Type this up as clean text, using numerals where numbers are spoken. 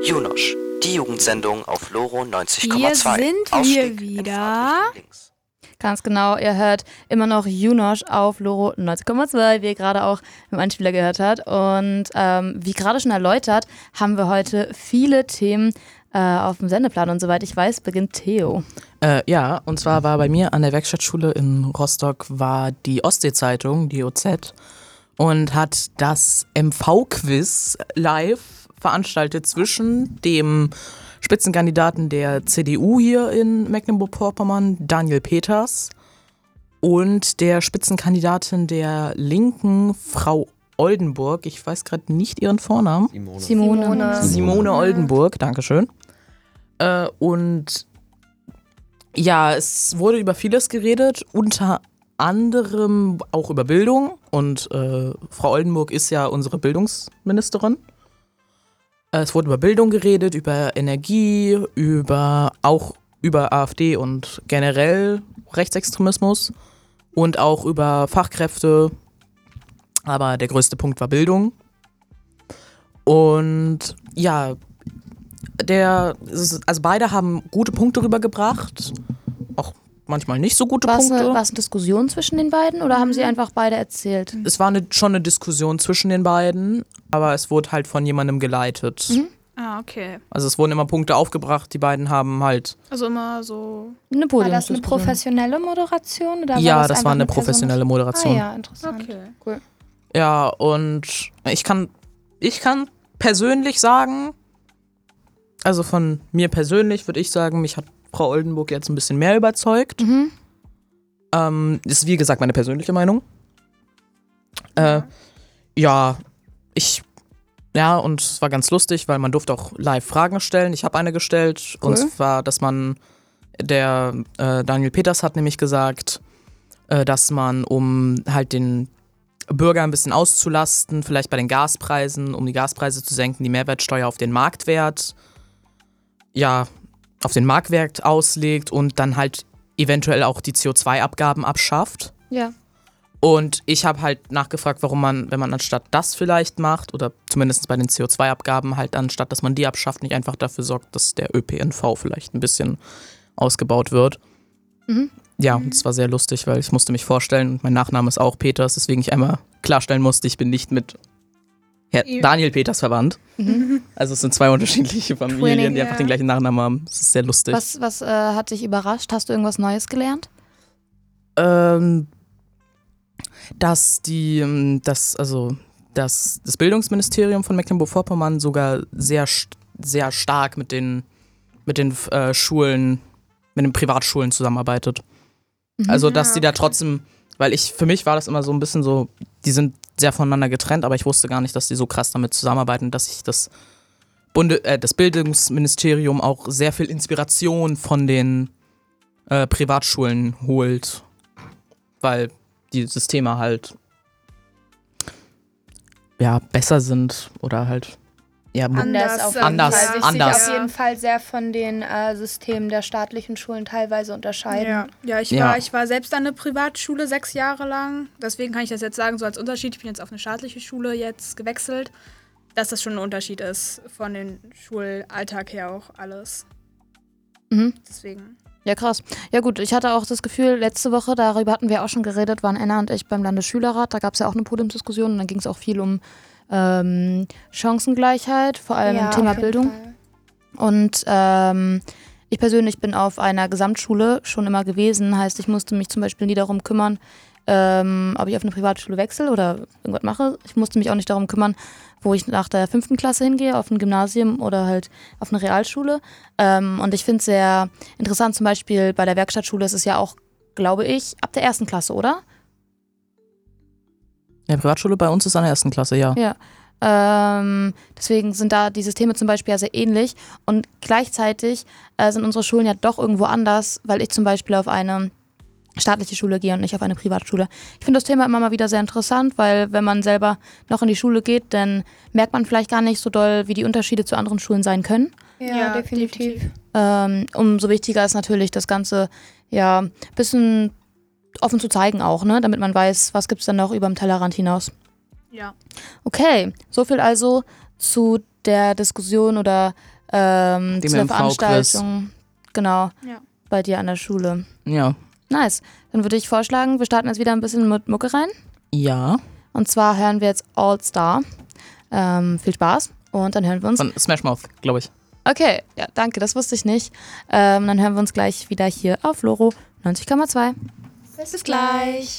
Junosch, die Jugendsendung auf Loro 90,2. Hier sind wir wieder. Ganz genau, ihr hört immer noch Junosch auf Loro 90,2, wie ihr gerade auch im Einspieler gehört habt. Und wie gerade schon erläutert, haben wir heute viele Themen auf dem Sendeplan. Und soweit ich weiß, beginnt Theo. Ja, und zwar war bei mir an der Werkstattschule in Rostock war die Ostsee-Zeitung, die OZ, und hat das MV-Quiz live veranstaltet zwischen dem Spitzenkandidaten der CDU hier in Mecklenburg-Vorpommern, Daniel Peters, und der Spitzenkandidatin der Linken, Frau Oldenburg. Ich weiß gerade nicht ihren Vornamen. Simone Oldenburg, dankeschön. Und ja, es wurde über vieles geredet, unter anderem auch über Bildung. Und Frau Oldenburg ist ja unsere Bildungsministerin. Es wurde über Bildung geredet, über Energie, auch über AfD und generell Rechtsextremismus und auch über Fachkräfte. Aber der größte Punkt war Bildung. Und ja, also beide haben gute Punkte rübergebracht, auch manchmal nicht so gute Punkte. War es eine Diskussion zwischen den beiden oder haben sie einfach beide erzählt? Es war schon eine Diskussion zwischen den beiden, aber es wurde halt von jemandem geleitet. Mhm. Ah, okay. Also es wurden immer Punkte aufgebracht, die beiden haben halt... Also immer so... Eine War das eine professionelle Moderation? Oder ja, das war eine professionelle Moderation. Ah ja, interessant. Okay. Cool. Ja, und ich kann persönlich sagen, also von mir persönlich würde ich sagen, mich hat Frau Oldenburg jetzt ein bisschen mehr überzeugt. Mhm. Ist wie gesagt meine persönliche Meinung. Und es war ganz lustig, weil man durfte auch live Fragen stellen. Ich habe eine gestellt, Cool. und zwar, dass Daniel Peters hat nämlich gesagt, dass man, um halt den Bürger ein bisschen auszulasten, vielleicht bei den Gaspreisen, um die Gaspreise zu senken, die Mehrwertsteuer auf den Marktwert, auf den Marktwert auslegt und dann halt eventuell auch die CO2-Abgaben abschafft. Ja. Und ich habe halt nachgefragt, warum man, wenn man anstatt das vielleicht macht, oder zumindest bei den CO2-Abgaben halt anstatt, dass man die abschafft, nicht einfach dafür sorgt, dass der ÖPNV vielleicht ein bisschen ausgebaut wird. Mhm. Ja, und es war sehr lustig, weil ich musste mich vorstellen, mein Nachname ist auch Peters, deswegen ich einmal klarstellen musste, ich bin nicht mit Daniel Peters verwandt. Mhm. Also es sind zwei unterschiedliche Familien, die ja. einfach den gleichen Nachnamen haben. Das ist sehr lustig. Was hat dich überrascht? Hast du irgendwas Neues gelernt? Dass das Bildungsministerium von Mecklenburg-Vorpommern sogar sehr, sehr stark mit den Schulen, mit den Privatschulen zusammenarbeitet. Mhm. Also, dass die da trotzdem, für mich war das immer so ein bisschen so, die sind sehr voneinander getrennt, aber ich wusste gar nicht, dass die so krass damit zusammenarbeiten, dass sich das Bildungsministerium auch sehr viel Inspiration von den Privatschulen holt, weil die Systeme halt besser sind oder halt Anders. Anders. Sich auf jeden Fall sehr von den Systemen der staatlichen Schulen teilweise unterscheiden. Ja, ich war selbst an einer Privatschule 6 Jahre lang. Deswegen kann ich das jetzt sagen, so als Unterschied. Ich bin jetzt auf eine staatliche Schule jetzt gewechselt, dass das schon ein Unterschied ist von den Schulalltag her auch alles. Mhm. Deswegen. Ja, krass. Ja gut, ich hatte auch das Gefühl, letzte Woche, darüber hatten wir auch schon geredet, waren Enna und ich beim Landesschülerrat, da gab es ja auch eine Podiumsdiskussion und dann ging es auch viel um Chancengleichheit, vor allem im Thema Bildung. Fall. Und ich persönlich bin auf einer Gesamtschule schon immer gewesen, heißt, ich musste mich zum Beispiel nie darum kümmern, ob ich auf eine Privatschule wechsle oder irgendwas mache. Ich musste mich auch nicht darum kümmern, wo ich nach der 5. Klasse hingehe, auf ein Gymnasium oder halt auf eine Realschule. Und ich finde es sehr interessant, zum Beispiel bei der Werkstattschule ist es ja auch, glaube ich, ab der 1. Klasse, oder? Ja, Privatschule bei uns ist an der 1. Klasse, ja. Ja. Deswegen sind da die Systeme zum Beispiel ja sehr ähnlich und gleichzeitig sind unsere Schulen ja doch irgendwo anders, weil ich zum Beispiel auf eine staatliche Schule gehe und nicht auf eine Privatschule. Ich finde das Thema immer mal wieder sehr interessant, weil wenn man selber noch in die Schule geht, dann merkt man vielleicht gar nicht so doll, wie die Unterschiede zu anderen Schulen sein können. Ja, definitiv. Umso wichtiger ist natürlich das Ganze ein bisschen offen zu zeigen auch, ne? Damit man weiß, was gibt es denn noch über dem Tellerrand hinaus. Ja. Okay, so viel also zu der Diskussion oder zu der MV-Quiz. Veranstaltung. Genau, Ja. bei dir an der Schule. Ja. Nice. Dann würde ich vorschlagen, wir starten jetzt wieder ein bisschen mit Mucke rein. Ja. Und zwar hören wir jetzt All Star. Viel Spaß. Und dann hören wir uns. Von Smash Mouth, glaube ich. Okay, ja, danke, das wusste ich nicht. Dann hören wir uns gleich wieder hier auf Loro 90,2. Bis gleich.